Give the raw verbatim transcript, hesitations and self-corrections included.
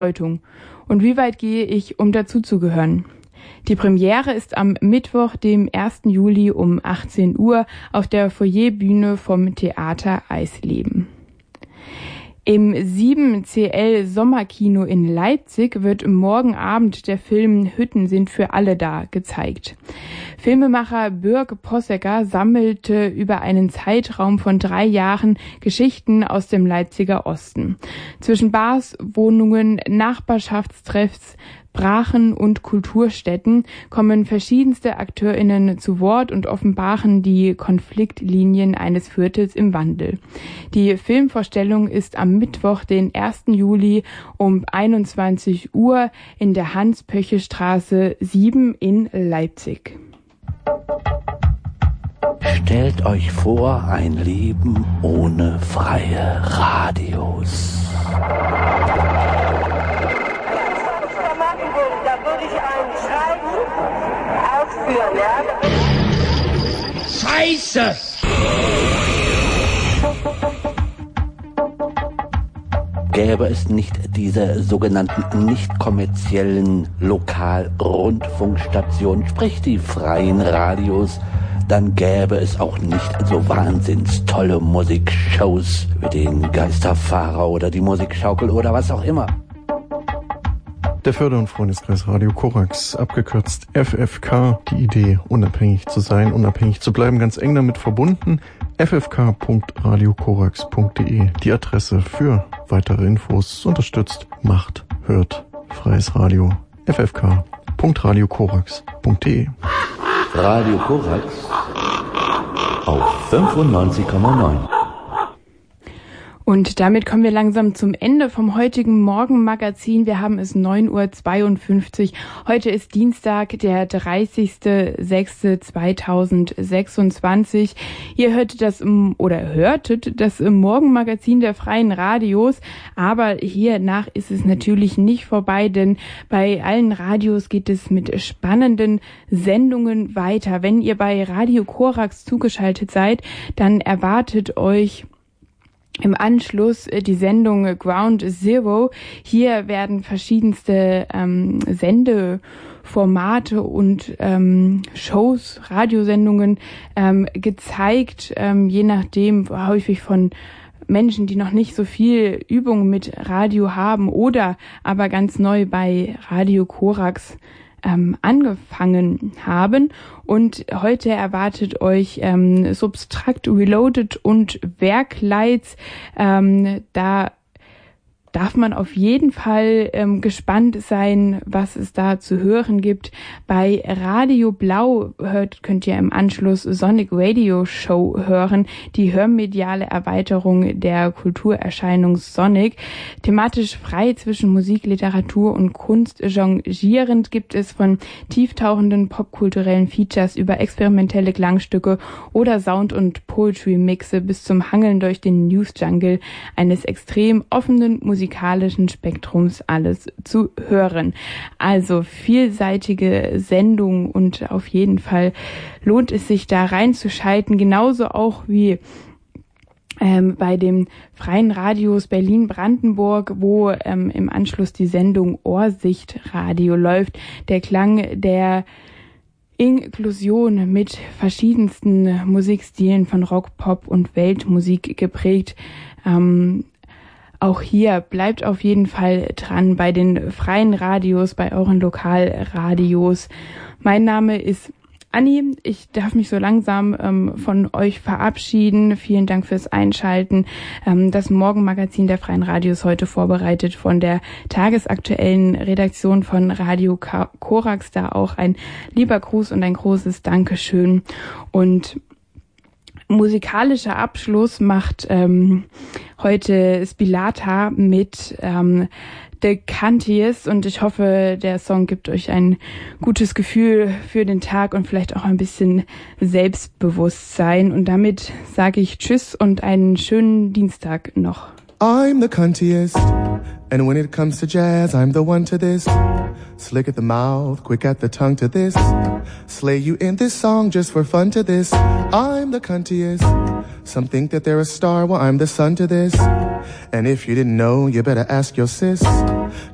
Bedeutung. Und wie weit gehe ich, um dazuzugehören? Die Premiere ist am Mittwoch, dem ersten Juli um achtzehn Uhr auf der Foyerbühne vom Theater Eisleben. Im sieben C L Sommerkino in Leipzig wird morgen Abend der Film Hütten sind für alle da gezeigt. Filmemacher Bürg Possecker sammelte über einen Zeitraum von drei Jahren Geschichten aus dem Leipziger Osten. Zwischen Bars, Wohnungen, Nachbarschaftstreffs, Brachen und Kulturstätten kommen verschiedenste AkteurInnen zu Wort und offenbaren die Konfliktlinien eines Viertels im Wandel. Die Filmvorstellung ist am Mittwoch, den ersten Juli um einundzwanzig Uhr in der Hans-Pöche-Straße sieben in Leipzig. Stellt euch vor, ein Leben ohne freie Radios. Da würde ich ein Schreiben ausführen, ja? Scheiße! Gäbe es nicht diese sogenannten nicht kommerziellen Lokalrundfunkstationen, sprich die freien Radios, dann gäbe es auch nicht so wahnsinns tolle Musikshows wie den Geisterfahrer oder die Musikschaukel oder was auch immer. Der Förder- und Freundeskreis Radio Korax, abgekürzt F F K, die Idee, unabhängig zu sein, unabhängig zu bleiben, ganz eng damit verbunden. f f k punkt radio korax punkt d e, die Adresse für weitere Infos, unterstützt, macht, hört, freies Radio, f f k punkt radio korax punkt d e. Radio Korax auf fünfundneunzig Komma neun. Und damit kommen wir langsam zum Ende vom heutigen Morgenmagazin. Wir haben es neun Uhr zweiundfünfzig. Heute ist Dienstag, der dreißigster sechster zweitausendsechsundzwanzig. Ihr hörtet das oder hörtet das Morgenmagazin der freien Radios. Aber hiernach ist es natürlich nicht vorbei, denn bei allen Radios geht es mit spannenden Sendungen weiter. Wenn ihr bei Radio Korax zugeschaltet seid, dann erwartet euch im Anschluss die Sendung Ground Zero. Hier werden verschiedenste ähm, Sendeformate und ähm, Shows, Radiosendungen ähm, gezeigt, ähm, je nachdem häufig von Menschen, die noch nicht so viel Übung mit Radio haben oder aber ganz neu bei Radio Korax Ähm, angefangen haben. Und heute erwartet euch ähm, Subtract Reloaded und Werklights. Ähm, da darf man auf jeden Fall ähm, gespannt sein, was es da zu hören gibt. Bei Radio Blau hört, könnt ihr im Anschluss Sonic Radio Show hören, die hörmediale Erweiterung der Kulturerscheinung Sonic. Thematisch frei zwischen Musik, Literatur und Kunst jonglierend gibt es von tieftauchenden popkulturellen Features über experimentelle Klangstücke oder Sound- und Poetry-Mixe bis zum Hangeln durch den News-Jungle eines extrem offenen musikalischen Spektrums alles zu hören. Also vielseitige Sendung und auf jeden Fall lohnt es sich da reinzuschalten, genauso auch wie ähm, bei dem Freien Radios Berlin-Brandenburg, wo ähm, im Anschluss die Sendung Ohrsicht Radio läuft. Der Klang der Inklusion mit verschiedensten Musikstilen von Rock, Pop und Weltmusik geprägt. Ähm, Auch hier bleibt auf jeden Fall dran bei den freien Radios, bei euren Lokalradios. Mein Name ist Anni. Ich darf mich so langsam ähm, von euch verabschieden. Vielen Dank fürs Einschalten. Ähm, das Morgenmagazin der freien Radios heute vorbereitet von der tagesaktuellen Redaktion von Radio Korax. Da auch ein lieber Gruß und ein großes Dankeschön. Und musikalischer Abschluss macht ähm, heute Spilata mit ähm, The Canties und ich hoffe, der Song gibt euch ein gutes Gefühl für den Tag und vielleicht auch ein bisschen Selbstbewusstsein. Und damit sage ich Tschüss und einen schönen Dienstag noch. I'm the cuntiest, and when it comes to jazz, I'm the one to this. Slick at the mouth, quick at the tongue to this. Slay you in this song just for fun to this. I'm the cuntiest. Some think that they're a star, well I'm the sun to this. And if you didn't know, you better ask your sis.